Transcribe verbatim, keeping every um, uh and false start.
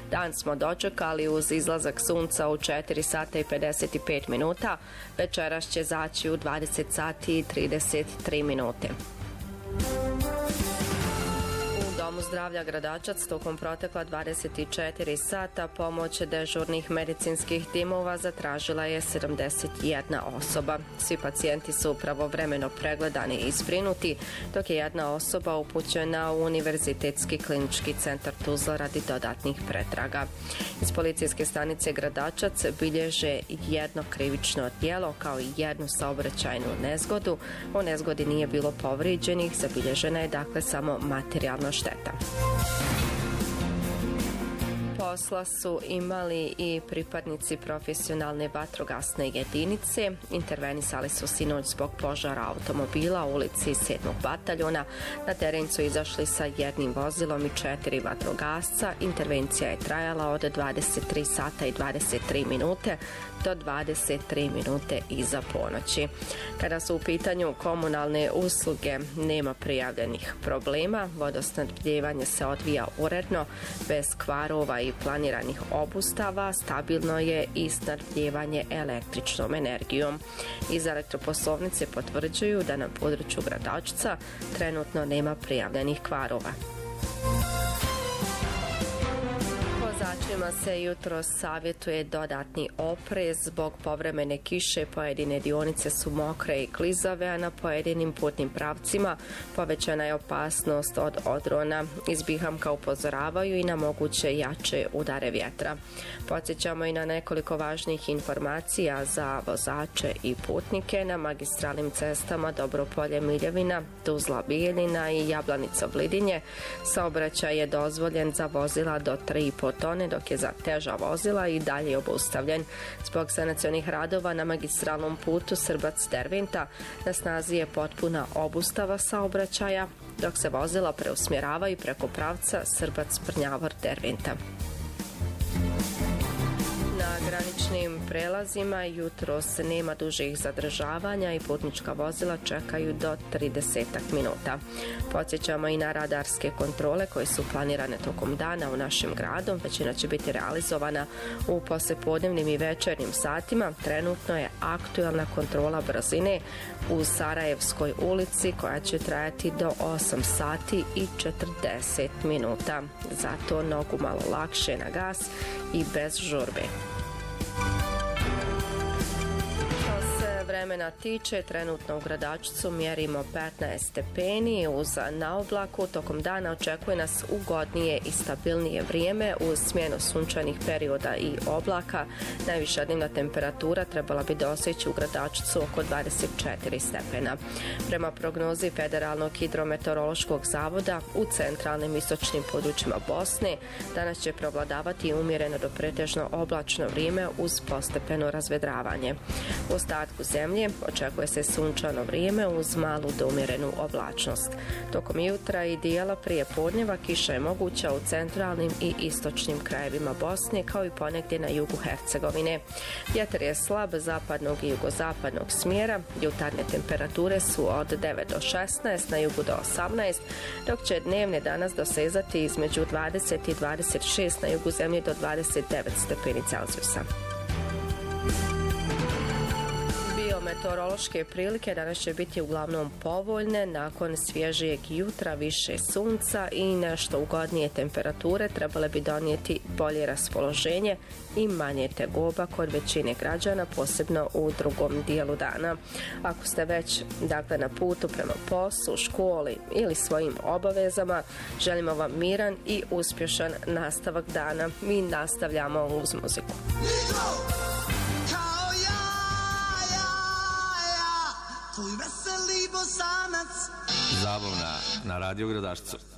Dan smo dočekali uz izlazak sunca u četiri sata i pedeset pet minuta, večeras će zaći u dvadeset sati i trideset tri minute. U Domu zdravlja Gradačac tokom protekla dvadeset četiri sata pomoć dežurnih medicinskih timova zatražila je sedamdeset jedna osoba. Svi pacijenti su pravovremeno pregledani i zbrinuti, dok je jedna osoba upućena u Univerzitetski klinički centar Tuzla radi dodatnih pretraga. Iz policijske stanice Gradačac bilježe jedno krivično djelo kao i jednu saobraćajnu nezgodu. U nezgodi nije bilo povrijeđenih, zabilježena je dakle samo materijalna šteta. Posla su imali i pripadnici profesionalne vatrogasne jedinice. Intervenisali su sinoć zbog požara automobila u ulici sedmog bataljona. Na teren su izašli sa jednim vozilom i četiri vatrogasca. Intervencija je trajala od dvadeset tri sata i dvadeset tri minute do dvadeset tri minute iza ponoći. Kada su u pitanju komunalne usluge, nema prijavljenih problema. Vodosnabdijevanje se odvija uredno, bez kvarova i planiranih obustava. Stabilno je i snabdijevanje električnom energijom. Iz elektroposlovnice potvrđuju da na području Gradačca trenutno nema prijavljenih kvarova. Vozačima se jutro savjetuje dodatni oprez zbog povremene kiše. Pojedine dionice su mokre i klizave, a na pojedinim putnim pravcima povećana je opasnost od odrona. Iz Bihamka upozoravaju i na moguće jače udare vjetra. Podsjećamo i na nekoliko važnih informacija za vozače i putnike. Na magistralnim cestama Dobropolje Miljevina, Tuzla Bijeljina i Jablanica Vlidinje saobraćaj je dozvoljen za vozila do tri i po tone, dok je za teža vozila i dalje obustavljen. Zbog sanacionih radova na magistralnom putu Srbac-Derventa na snazi je potpuna obustava saobraćaja, dok se vozila preusmjeravaju preko pravca Srbac-Prnjavor-Derventa. Na graničnim prelazima jutros nema dužih zadržavanja i putnička vozila čekaju do trideset minuta. Podsjećamo i na radarske kontrole koje su planirane tokom dana u našem gradu. Većina će biti realizovana u poslijepodnevnim i večernjim satima. Trenutno je aktualna kontrola brzine u Sarajevskoj ulici koja će trajati do osam sati i četrdeset minuta. Zato nogu malo lakše na gas i bez žurbe. Vremena tiče, trenutno u Gradačcu mjerimo petnaest stepeni uz na oblaku. Tokom dana očekuje nas ugodnije i stabilnije vrijeme uz smjenu sunčanih perioda i oblaka. Najviša dnevna temperatura trebala bi doseći u Gradačcu oko dvadeset četiri stepena. Prema prognozi Federalnog hidrometeorološkog zavoda u centralnim i istočnim područjima Bosne danas će prevladavati umjereno do pretežno oblačno vrijeme uz postepeno razvedravanje. U ostatku zemlje očekuje se sunčano vrijeme uz malu do umjerenu oblačnost. Tokom jutra i dijela prije podnjeva kiša je moguća u centralnim i istočnim krajevima Bosne kao i ponegdje na jugu Hercegovine. Vjetar je slab zapadnog i jugozapadnog smjera. Jutarnje temperature su od devet do šesnaest, na jugu do osamnaest, dok će dnevne danas dosezati između dvadeset i dvadeset šest, na jugu zemlje do dvadeset devet stepeni Celzijusa. Meteorološke prilike danas će biti uglavnom povoljne, nakon svježijeg jutra više sunca i nešto ugodnije temperature trebale bi donijeti bolje raspoloženje i manje tegoba kod većine građana, posebno u drugom dijelu dana. Ako ste već dakle na putu prema poslu, školi ili svojim obavezama, želimo vam miran i uspješan nastavak dana. Mi nastavljamo uz muziku. Zabavna na Radio Gradačcu.